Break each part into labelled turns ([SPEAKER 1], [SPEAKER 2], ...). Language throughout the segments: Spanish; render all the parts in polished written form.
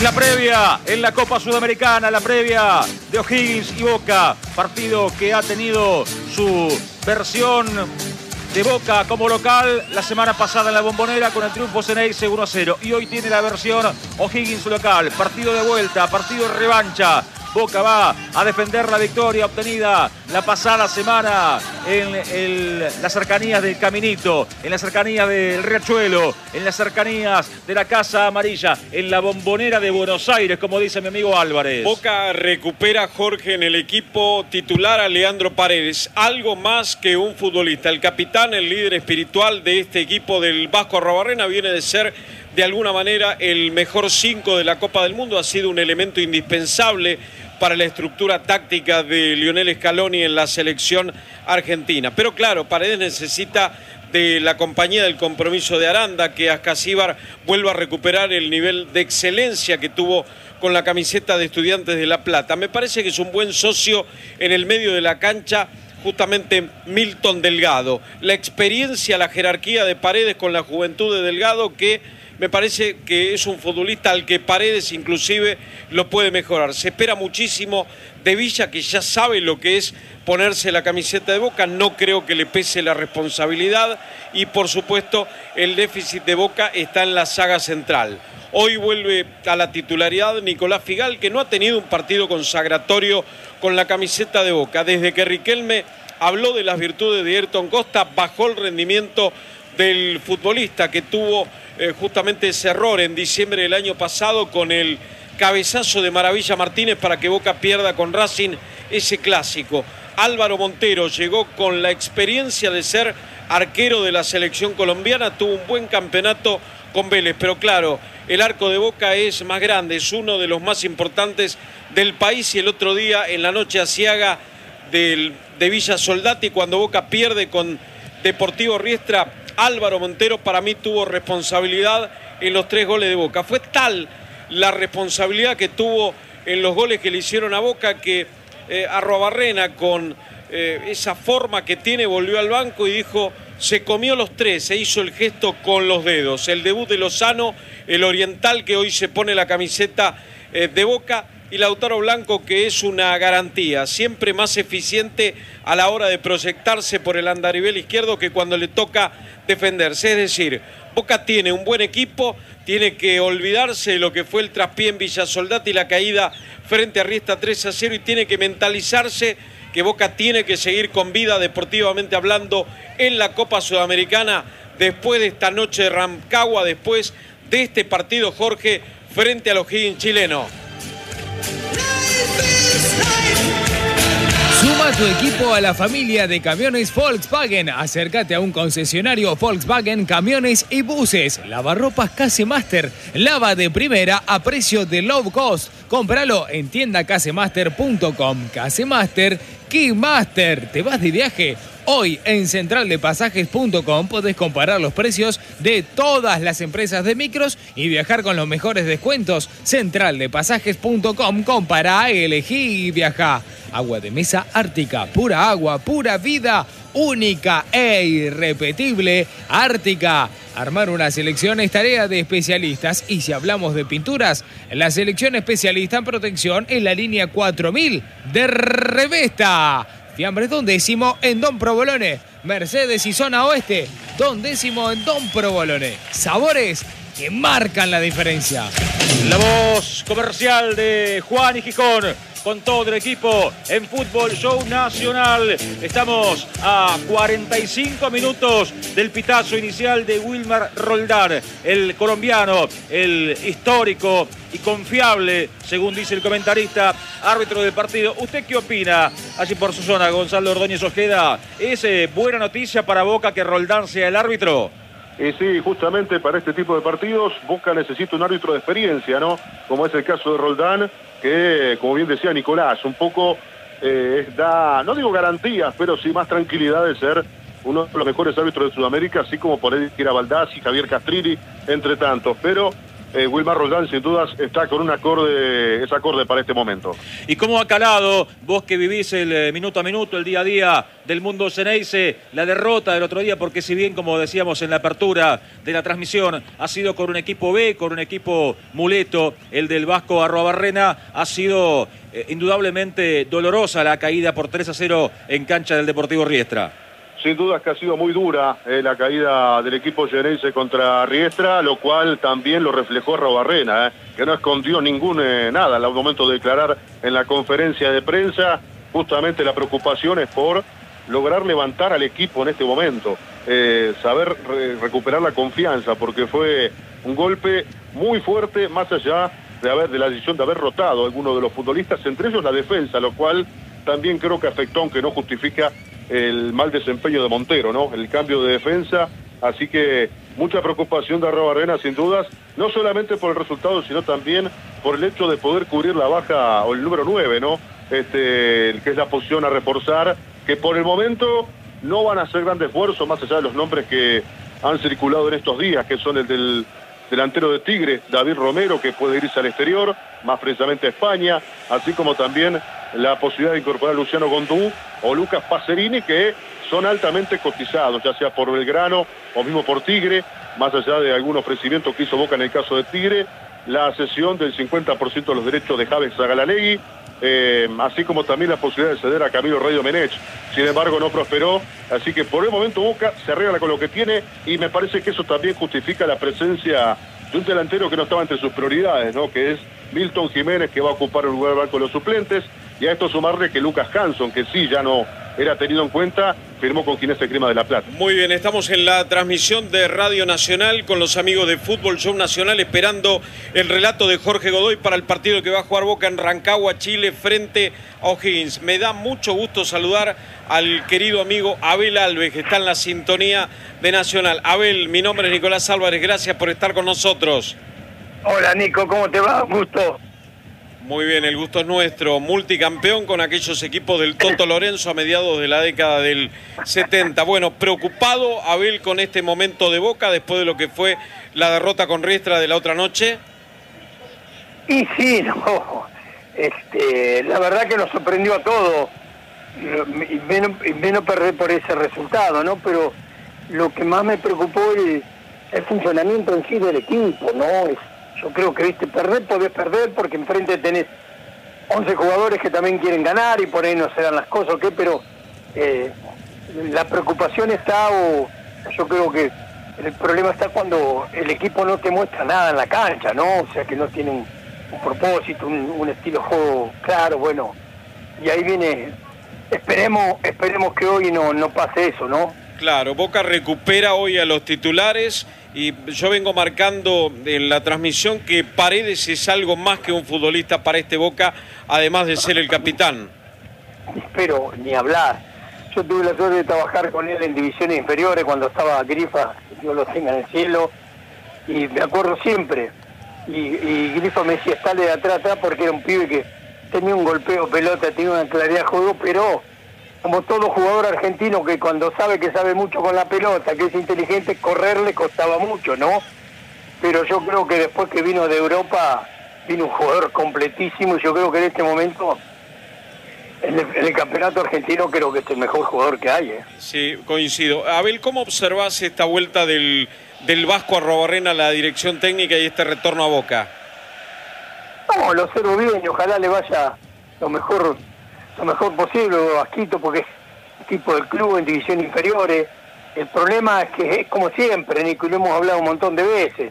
[SPEAKER 1] la previa en la Copa Sudamericana, la previa de O'Higgins y Boca. Partido que ha tenido su versión de Boca como local la semana pasada en la Bombonera con el triunfo Ceneice 1-0. Y hoy tiene la versión O'Higgins local. Partido de vuelta, partido de revancha. Boca va a defender la victoria obtenida la pasada semana en las cercanías del Caminito, en las cercanías del Riachuelo, en las cercanías de la Casa Amarilla, en la Bombonera de Buenos Aires, como dice mi amigo Álvarez.
[SPEAKER 2] Boca recupera, Jorge, en el equipo titular a Leandro Paredes, algo más que un futbolista. El capitán, el líder espiritual de este equipo del Vasco Arruabarrena, viene de ser de alguna manera el mejor 5 de la Copa del Mundo, ha sido un elemento indispensable para la estructura táctica de Lionel Scaloni en la selección argentina. Pero claro, Paredes necesita de la compañía del compromiso de Aranda, que Ascasíbar vuelva a recuperar el nivel de excelencia que tuvo con la camiseta de Estudiantes de La Plata. Me parece que es un buen socio en el medio de la cancha, justamente Milton Delgado. La experiencia, la jerarquía de Paredes con la juventud de Delgado, que me parece que es un futbolista al que Paredes inclusive lo puede mejorar. Se espera muchísimo de Villa, que ya sabe lo que es ponerse la camiseta de Boca. No creo que le pese la responsabilidad y por supuesto el déficit de Boca está en la saga central. Hoy vuelve a la titularidad Nicolás Figal, que no ha tenido un partido consagratorio con la camiseta de Boca. Desde que Riquelme habló de las virtudes de Ayrton Costa, bajó el rendimiento del futbolista, que tuvo justamente ese error en diciembre del año pasado con el cabezazo de Maravilla Martínez para que Boca pierda con Racing ese clásico. Álvaro Montero llegó con la experiencia de ser arquero de la selección colombiana, tuvo un buen campeonato con Vélez, pero claro, el arco de Boca es más grande, es uno de los más importantes del país, y el otro día en la noche aciaga de Villa Soldati, cuando Boca pierde con Deportivo Riestra, Álvaro Montero para mí tuvo responsabilidad en los 3 goles de Boca. Fue tal la responsabilidad que tuvo en los goles que le hicieron a Boca que Arruabarrena, con esa forma que tiene, volvió al banco y dijo: se comió los 3, se hizo el gesto con los dedos. El debut de Lozano, el oriental que hoy se pone la camiseta de Boca, y Lautaro Blanco, que es una garantía, siempre más eficiente a la hora de proyectarse por el andarivel izquierdo que cuando le toca defenderse. Es decir, Boca tiene un buen equipo, tiene que olvidarse de lo que fue el traspié en Villa Soldati y la caída frente a Riestra 3-0, y tiene que mentalizarse que Boca tiene que seguir con vida deportivamente hablando en la Copa Sudamericana después de esta noche de Rancagua, después de este partido, Jorge, frente a los O'Higgins chilenos.
[SPEAKER 3] Suma tu equipo a la familia de camiones Volkswagen. Acércate a un concesionario Volkswagen Camiones y Buses. Lavarropas Casemaster. Lava de primera a precio de low cost. Cómpralo en tiendacasemaster.com. Casemaster, Keymaster. ¿Te vas de viaje? Hoy en centraldepasajes.com podés comparar los precios de todas las empresas de micros y viajar con los mejores descuentos. Centraldepasajes.com, compara, elegí y viaja. Agua de mesa Ártica, pura agua, pura vida, única e irrepetible. Ártica. Armar una selección es tarea de especialistas, y si hablamos de pinturas, la selección especialista en protección es la línea 4000 de Revesta. Fiambres Don Décimo en Don Provolone. Mercedes y zona oeste, Don Décimo en Don Provolone. Sabores que marcan la diferencia.
[SPEAKER 1] La voz comercial de Juan y Gijón, con todo el equipo en Fútbol Show Nacional. Estamos a 45 minutos del pitazo inicial de Wilmar Roldán, el colombiano, el histórico y confiable, según dice el comentarista, árbitro del partido. ¿Usted qué opina allí por su zona, Gonzalo Ordóñez Ojeda? ¿Es buena noticia para Boca que Roldán sea el árbitro?
[SPEAKER 4] Sí, justamente para este tipo de partidos Boca necesita un árbitro de experiencia, ¿no? Como es el caso de Roldán, que, como bien decía Nicolás, un poco da, no digo garantías, pero sí más tranquilidad de ser uno de los mejores árbitros de Sudamérica, así como por él era Baldassi, Javier Castrilli, entre tantos. Pero Wilmar Roldán sin dudas está con es acorde para este momento.
[SPEAKER 1] ¿Y cómo ha calado, vos que vivís el minuto a minuto, el día a día del mundo Xeneize, la derrota del otro día? Porque si bien, como decíamos en la apertura de la transmisión, ha sido con un equipo B, con un equipo muleto, el del Vasco Arruabarrena, ha sido indudablemente dolorosa la caída por 3-0 en cancha del Deportivo Riestra.
[SPEAKER 4] Sin duda que ha sido muy dura la caída del equipo Xeneize contra Riestra, lo cual también lo reflejó Arruabarrena, que no escondió nada al momento de declarar en la conferencia de prensa. Justamente la preocupación es por lograr levantar al equipo en este momento, saber recuperar la confianza, porque fue un golpe muy fuerte, más allá de la decisión de haber rotado a algunos de los futbolistas, entre ellos la defensa, lo cual también creo que afectó, aunque no justifica el mal desempeño de Montero, ¿no? El cambio de defensa, así que mucha preocupación de Arruabarrena sin dudas, no solamente por el resultado, sino también por el hecho de poder cubrir la baja o el número 9, ¿no? Que es la posición a reforzar, que por el momento no van a hacer gran esfuerzo, más allá de los nombres que han circulado en estos días, que son el del delantero de Tigre, David Romero, que puede irse al exterior, más precisamente a España, así como también la posibilidad de incorporar a Luciano Gondú o Lucas Pacerini, que son altamente cotizados, ya sea por Belgrano o mismo por Tigre, más allá de algún ofrecimiento que hizo Boca en el caso de Tigre, la cesión del 50% de los derechos de Javes Zagalalegui, así como también la posibilidad de ceder a Camilo Rey Domenech. Sin embargo, no prosperó, así que por el momento Boca se arregla con lo que tiene, y me parece que eso también justifica la presencia de un delantero que no estaba entre sus prioridades, ¿no? Que es Milton Jiménez, que va a ocupar el lugar del banco de los suplentes, y a esto sumarle que Lucas Hanson, que sí ya no era tenido en cuenta, firmó con Ginés Grima de la Plata.
[SPEAKER 2] Muy bien, estamos en la transmisión de Radio Nacional con los amigos de Fútbol Show Nacional, esperando el relato de Jorge Godoy para el partido que va a jugar Boca en Rancagua, Chile, frente a O'Higgins. Me da mucho gusto saludar al querido amigo Abel Alves, que está en la sintonía de Nacional. Abel, mi nombre es Nicolás Álvarez, gracias por estar con nosotros.
[SPEAKER 5] Hola Nico, ¿cómo te va? Gusto.
[SPEAKER 2] Muy bien, el gusto es nuestro. Multicampeón con aquellos equipos del Toto Lorenzo a mediados de la década del 70. Bueno, preocupado, Abel, con este momento de Boca después de lo que fue la derrota con Riestra de la otra noche.
[SPEAKER 5] Y sí, no, la verdad que nos sorprendió a todos, y menos perder por ese resultado, ¿no? Pero lo que más me preocupó es el funcionamiento en sí del equipo, ¿no? Yo creo que, podés perder porque enfrente tenés 11 jugadores que también quieren ganar y por ahí no se dan las cosas, ¿ok? Pero la preocupación está, o yo creo que el problema está cuando el equipo no te muestra nada en la cancha, ¿no? O sea, que no tiene un propósito, un estilo de juego claro, bueno. Y ahí viene, esperemos que hoy no pase eso, ¿no?
[SPEAKER 2] Claro, Boca recupera hoy a los titulares. Y yo vengo marcando en la transmisión que Paredes es algo más que un futbolista para este Boca, además de ser el capitán.
[SPEAKER 5] Pero ni hablar. Yo tuve la suerte de trabajar con él en divisiones inferiores cuando estaba Grifa, Dios lo tenga en el cielo, y me acuerdo siempre. Y Grifa me decía, estale de atrás, porque era un pibe que tenía un golpeo pelota, tenía una claridad de juego, pero como todo jugador argentino que cuando sabe que sabe mucho con la pelota, que es inteligente, correr le costaba mucho, ¿no? Pero yo creo que después que vino de Europa, vino un jugador completísimo, y yo creo que en este momento, en el campeonato argentino, creo que es el mejor jugador que hay, ¿eh?
[SPEAKER 2] Sí, coincido. Abel, ¿cómo observás esta vuelta del Vasco Arruabarrena a la dirección técnica y este retorno a Boca?
[SPEAKER 5] No, lo observo bien y ojalá le vaya lo mejor posible a Vasquito, porque es equipo del club en divisiones inferiores. El problema es que es como siempre, Nico, y lo hemos hablado un montón de veces.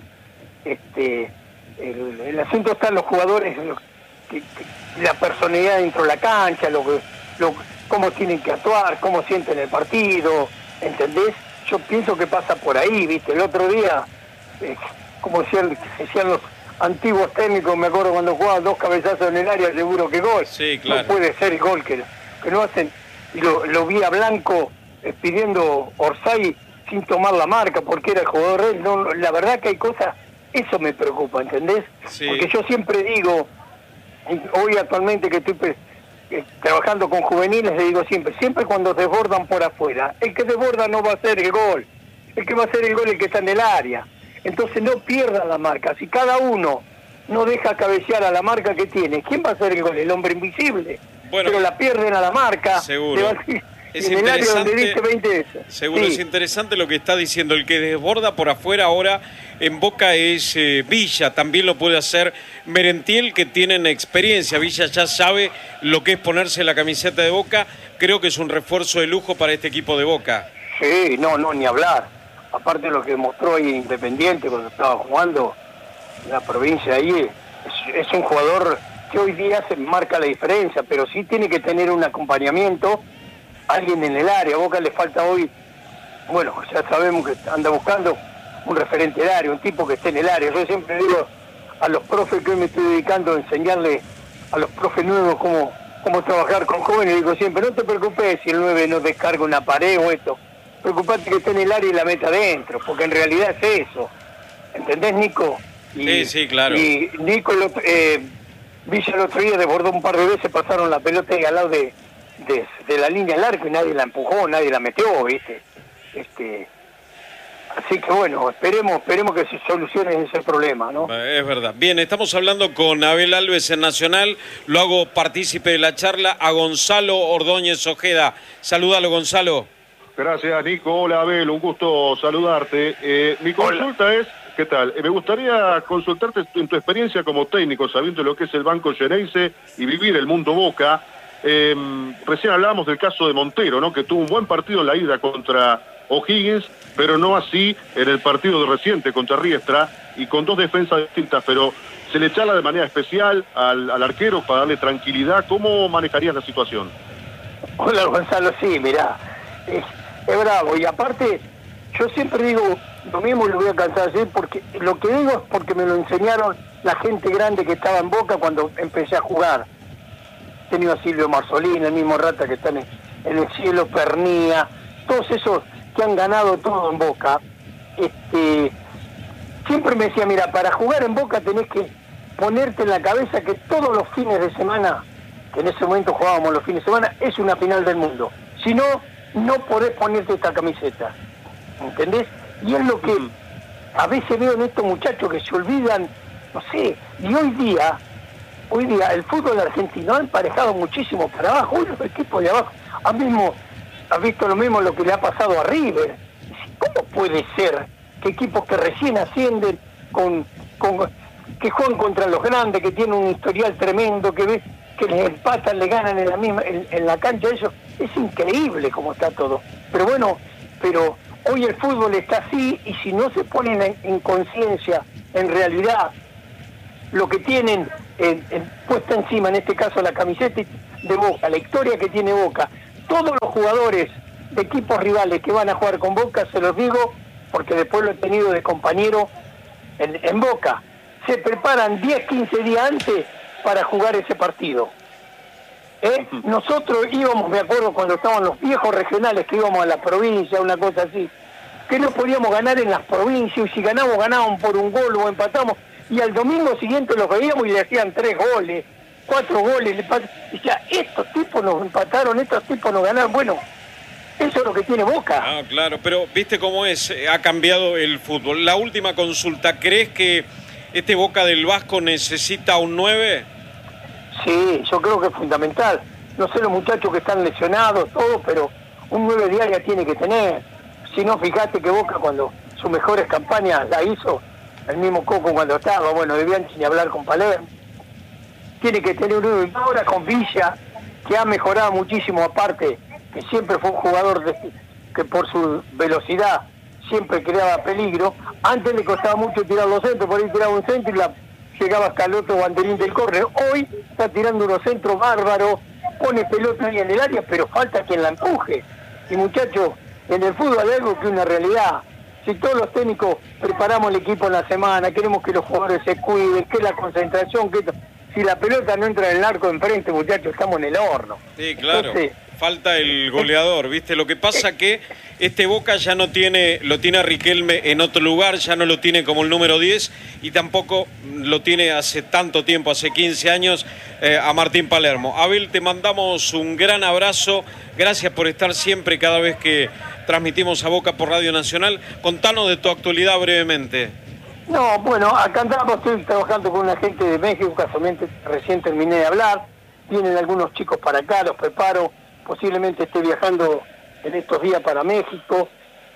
[SPEAKER 5] El asunto está en los jugadores, la personalidad dentro de la cancha, cómo tienen que actuar, cómo sienten el partido, ¿entendés? Yo pienso que pasa por ahí, ¿viste? El otro día, como decían los antiguos técnicos, me acuerdo cuando jugaban 2 cabezazos en el área, seguro que gol.
[SPEAKER 2] Sí, claro.
[SPEAKER 5] No puede ser el gol que no hacen. Y lo vi a Blanco pidiendo Orsay sin tomar la marca porque era el jugador. No, la verdad que hay cosas, eso me preocupa, ¿entendés?
[SPEAKER 2] Sí.
[SPEAKER 5] Porque yo siempre digo, hoy actualmente que estoy trabajando con juveniles, le digo siempre cuando desbordan por afuera, el que desborda no va a hacer el gol, el que va a hacer el gol es el que está en el área. Entonces no pierdan la marca. Si cada uno no deja cabecear a la marca que tiene, ¿quién va a hacer el gol? El hombre invisible.
[SPEAKER 2] Bueno,
[SPEAKER 5] pero la pierden a la marca.
[SPEAKER 2] Seguro. Es
[SPEAKER 5] en el área donde diste 20 veces.
[SPEAKER 2] Seguro, sí. Es interesante lo que está diciendo. El que desborda por afuera ahora en Boca es Villa. También lo puede hacer Merentiel, que tienen experiencia. Villa ya sabe lo que es ponerse la camiseta de Boca. Creo que es un refuerzo de lujo para este equipo de Boca.
[SPEAKER 5] Sí, no, ni hablar. Aparte de lo que mostró ahí Independiente cuando estaba jugando en la provincia ahí, es un jugador que hoy día se marca la diferencia, pero sí tiene que tener un acompañamiento, alguien en el área. A Boca le falta hoy, bueno, ya sabemos que anda buscando un referente del área, un tipo que esté en el área. Yo siempre digo a los profes que hoy me estoy dedicando a enseñarle a los profes nuevos cómo trabajar con jóvenes, digo siempre, no te preocupes si el 9 no descarga una pared o esto, preocupate que esté en el área y la meta adentro, porque en realidad es eso. ¿Entendés, Nico?
[SPEAKER 2] Sí, claro.
[SPEAKER 5] Y Nico, Villa el otro día desbordó un par de veces, pasaron la pelota ahí al lado de la línea al arco y nadie la empujó, nadie la metió, ¿viste? Así que bueno, esperemos que se solucione ese problema, ¿no?
[SPEAKER 2] Es verdad. Bien, estamos hablando con Abel Alves en Nacional. Lo hago partícipe de la charla a Gonzalo Ordóñez Ojeda. Salúdalo, Gonzalo.
[SPEAKER 4] Gracias, Nico. Hola, Abel, un gusto saludarte. Mi consulta es, ¿qué tal? Me gustaría consultarte en tu experiencia como técnico, sabiendo lo que es el Banco Xeneize y vivir el mundo Boca. Recién hablábamos del caso de Montero, ¿no? Que tuvo un buen partido en la ida contra O'Higgins, pero no así en el partido reciente contra Riestra, y con dos defensas distintas, pero se le charla de manera especial al arquero para darle tranquilidad. ¿Cómo manejarías la situación?
[SPEAKER 5] Hola, Gonzalo, sí, mirá, es bravo, y aparte, yo siempre digo lo mismo y lo voy a cansar de decir, porque lo que digo es porque me lo enseñaron la gente grande que estaba en Boca cuando empecé a jugar. He tenido a Silvio Marzolini, el mismo Rata que están en el cielo, Pernía, todos esos que han ganado todo en Boca. Siempre me decía, mira, para jugar en Boca tenés que ponerte en la cabeza que todos los fines de semana, que en ese momento jugábamos los fines de semana, es una final del mundo. Si no, no podés ponerte esta camiseta. ¿Entendés? Y es lo que a veces veo en estos muchachos que se olvidan, no sé, y hoy día el fútbol argentino ha emparejado muchísimo para abajo. Hoy los equipos de abajo has visto lo mismo lo que le ha pasado a River. ¿Cómo puede ser que equipos que recién ascienden, que juegan contra los grandes, que tienen un historial tremendo, que les empatan, le ganan en la cancha de ellos? Es increíble cómo está todo. Pero bueno, hoy el fútbol está así, y si no se ponen en conciencia, en realidad, lo que tienen puesta encima, en este caso la camiseta de Boca, la historia que tiene Boca, todos los jugadores de equipos rivales que van a jugar con Boca, se los digo, porque después lo he tenido de compañero en Boca, se preparan 10, 15 días antes para jugar ese partido. Nosotros íbamos, me acuerdo cuando estaban los viejos regionales, que íbamos a la provincia, una cosa así, que no podíamos ganar en las provincias, y si ganábamos por un gol o empatamos, y al domingo siguiente los veíamos y le hacían 3 goles, 4 goles, y ya, estos tipos nos empataron, estos tipos nos ganaron. Bueno, eso es lo que tiene Boca.
[SPEAKER 2] Ah, claro, pero viste cómo ha cambiado el fútbol. La última consulta, ¿crees que este Boca del Vasco necesita un 9?
[SPEAKER 5] Sí, yo creo que es fundamental. No sé los muchachos que están lesionados, todo, pero un 9 diaria tiene que tener. Si no, fíjate que Boca cuando sus mejores campañas la hizo, el mismo Coco cuando estaba, bueno, debían ni hablar con Palermo. Tiene que tener un 9. Ahora con Villa, que ha mejorado muchísimo, aparte, que siempre fue un jugador que por su velocidad siempre creaba peligro. Antes le costaba mucho tirar los centros, por ahí tiraba un centro y llegaba hasta el otro banderín del córner. Hoy está tirando unos centros bárbaros, pone pelota ahí en el área, pero falta quien la empuje. Y muchachos, en el fútbol hay algo que es una realidad. Si todos los técnicos preparamos el equipo en la semana, queremos que los jugadores se cuiden, que la concentración, si la pelota no entra en el arco de enfrente, muchachos, estamos en el horno.
[SPEAKER 2] Sí, claro.
[SPEAKER 5] Entonces,
[SPEAKER 2] falta el goleador, ¿viste? Lo que pasa que este Boca ya no tiene, lo tiene a Riquelme en otro lugar, ya no lo tiene como el número 10, y tampoco lo tiene hace tanto tiempo, hace 15 años, a Martín Palermo. Abel, te mandamos un gran abrazo, gracias por estar siempre cada vez que transmitimos a Boca por Radio Nacional. Contanos de tu actualidad brevemente.
[SPEAKER 5] No, bueno, acá andamos, estoy trabajando con una gente de México, casualmente recién terminé de hablar, vienen algunos chicos para acá, los preparo, posiblemente esté viajando en estos días para México,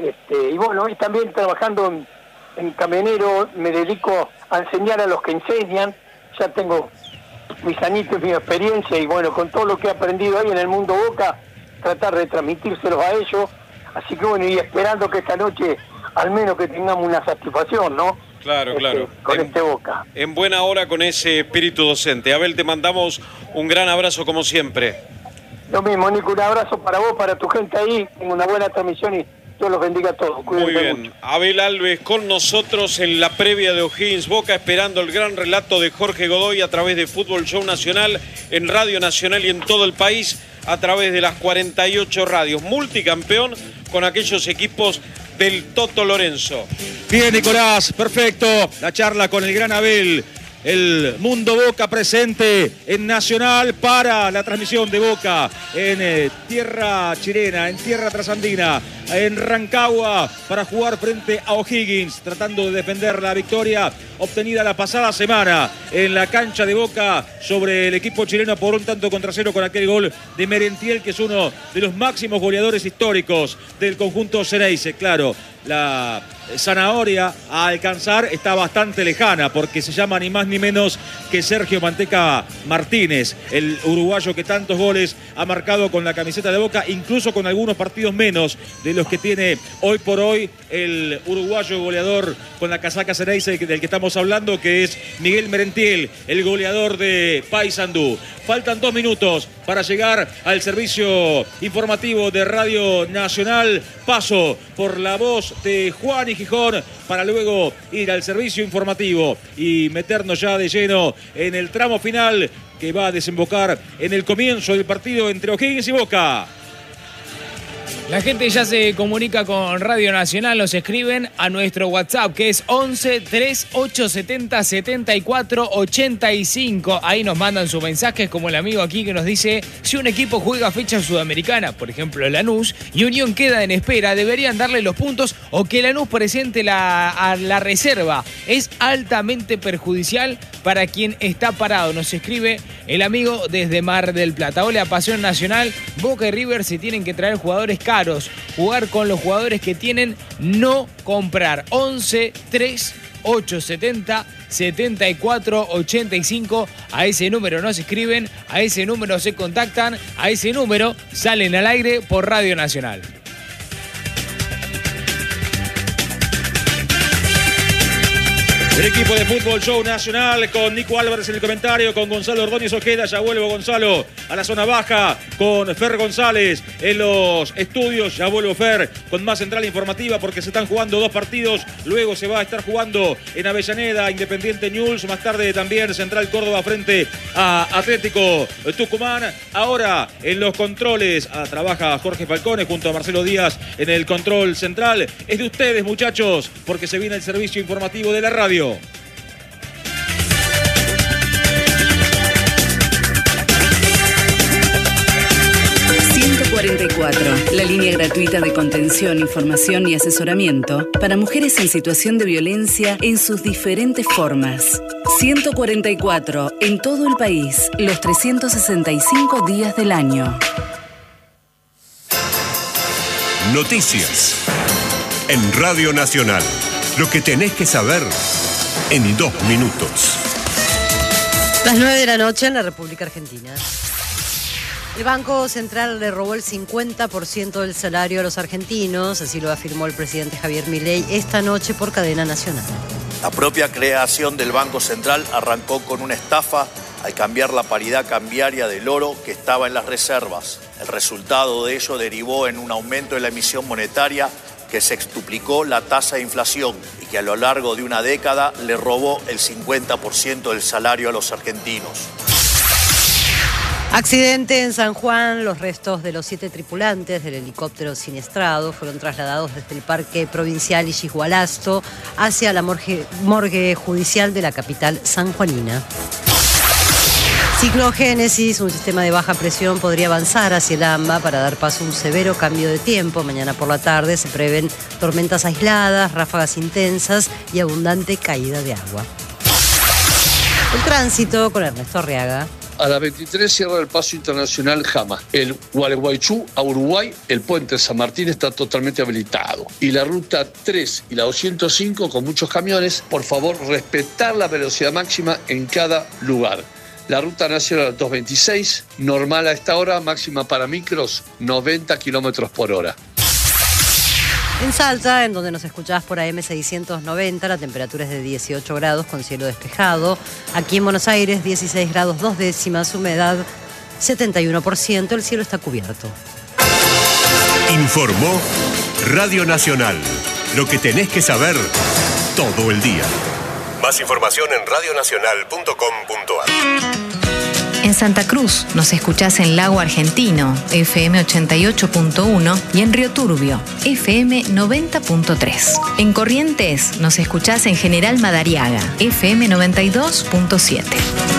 [SPEAKER 5] y bueno, y también trabajando en camionero, me dedico a enseñar a los que enseñan, ya tengo mis añitos, mi experiencia, y bueno, con todo lo que he aprendido ahí en el mundo Boca, tratar de transmitírselos a ellos, así que bueno, y esperando que esta noche al menos que tengamos una satisfacción, ¿no?
[SPEAKER 2] Claro.
[SPEAKER 5] Con este Boca.
[SPEAKER 2] En buena hora con ese espíritu docente. Abel, te mandamos un gran abrazo como siempre.
[SPEAKER 5] Lo mismo, Nico, un abrazo para vos, para tu gente ahí, una buena transmisión y Dios los bendiga a todos.
[SPEAKER 2] Muy bien. Mucho. Abel Alves con nosotros en la previa de O'Higgins Boca, esperando el gran relato de Jorge Godoy a través de Fútbol Show Nacional, en Radio Nacional y en todo el país, a través de las 48 radios. Multicampeón con aquellos equipos del Toto Lorenzo.
[SPEAKER 1] Bien, Nicolás, perfecto. La charla con el gran Abel. El Mundo Boca presente en Nacional para la transmisión de Boca en tierra chilena, en tierra trasandina, en Rancagua, para jugar frente a O'Higgins, tratando de defender la victoria obtenida la pasada semana en la cancha de Boca sobre el equipo chileno por 1-0 con aquel gol de Merentiel, que es uno de los máximos goleadores históricos del conjunto Xeneize. Claro, la zanahoria a alcanzar está bastante lejana, porque se llama ni más ni menos que Sergio Manteca Martínez, el uruguayo que tantos goles ha marcado con la camiseta de Boca, incluso con algunos partidos menos de los que tiene hoy por hoy el uruguayo goleador con la casaca Xeneize del que estamos hablando, que es Miguel Merentiel, el goleador de Paysandú. Faltan 2 minutos para llegar al servicio informativo de Radio Nacional. Paso por la voz de Juan y Gijón para luego ir al servicio informativo y meternos ya de lleno en el tramo final que va a desembocar en el comienzo del partido entre O'Higgins y Boca.
[SPEAKER 3] La gente ya se comunica con Radio Nacional, nos escriben a nuestro WhatsApp, que es 11 3870 74 85. Ahí nos mandan sus mensajes, como el amigo aquí que nos dice: si un equipo juega fecha sudamericana, por ejemplo Lanús, y Unión queda en espera, deberían darle los puntos o que Lanús presente a la reserva. Es altamente perjudicial para quien está parado. Nos escribe el amigo desde Mar del Plata. Hola, Pasión Nacional. Boca y River se tienen que traer jugadores caros. Jugar con los jugadores que tienen, no comprar. 11 3 870 74 85. A ese número nos escriben, a ese número se contactan, a ese número salen al aire por Radio Nacional.
[SPEAKER 1] El equipo de Fútbol Show Nacional con Nico Álvarez en el comentario, con Gonzalo Ordóñez Ojeda. Ya vuelvo, Gonzalo, a la zona baja con Fer González en los estudios. Ya vuelvo, Fer, con más central informativa, porque se están jugando 2 partidos. Luego se va a estar jugando en Avellaneda, Independiente Newell's. Más tarde también Central Córdoba frente a Atlético Tucumán. Ahora en los controles trabaja Jorge Falcone junto a Marcelo Díaz en el control central. Es de ustedes, muchachos, porque se viene el servicio informativo de la radio.
[SPEAKER 6] 144, la línea gratuita de contención, información y asesoramiento para mujeres en situación de violencia en sus diferentes formas. 144, en todo el país, los 365 días del año.
[SPEAKER 7] Noticias en Radio Nacional. Lo que tenés que saber en 2 minutos.
[SPEAKER 8] Las 9 de la noche en la República Argentina. El Banco Central le robó el 50% del salario a los argentinos, así lo afirmó el presidente Javier Milei esta noche por cadena nacional.
[SPEAKER 9] La propia creación del Banco Central arrancó con una estafa al cambiar la paridad cambiaria del oro que estaba en las reservas. El resultado de ello derivó en un aumento de la emisión monetaria que sextuplicó la tasa de inflación y que a lo largo de una década le robó el 50% del salario a los argentinos.
[SPEAKER 8] Accidente en San Juan. Los restos de los 7 tripulantes del helicóptero siniestrado fueron trasladados desde el Parque Provincial Isis Gualasto hacia la morgue judicial de la capital sanjuanina. Ciclogénesis, un sistema de baja presión, podría avanzar hacia el AMBA para dar paso a un severo cambio de tiempo. Mañana por la tarde se prevén tormentas aisladas, ráfagas intensas y abundante caída de agua. El tránsito con Ernesto Arriaga.
[SPEAKER 10] A las 23 cierra el paso internacional Jama. El Gualeguaychú a Uruguay, el puente San Martín está totalmente habilitado. Y la ruta 3 y la 205 con muchos camiones, por favor, respetar la velocidad máxima en cada lugar. La ruta nacional 226, normal a esta hora, máxima para micros, 90 kilómetros por hora.
[SPEAKER 8] En Salta, en donde nos escuchás por AM 690, la temperatura es de 18 grados con cielo despejado. Aquí en Buenos Aires, 16 grados 2 décimas, humedad 71%, el cielo está cubierto.
[SPEAKER 7] Informó Radio Nacional. Lo que tenés que saber todo el día. Más información en radionacional.com.ar.
[SPEAKER 11] En Santa Cruz nos escuchás en Lago Argentino, FM 88.1 y en Río Turbio, FM 90.3. En Corrientes nos escuchás en General Madariaga, FM 92.7.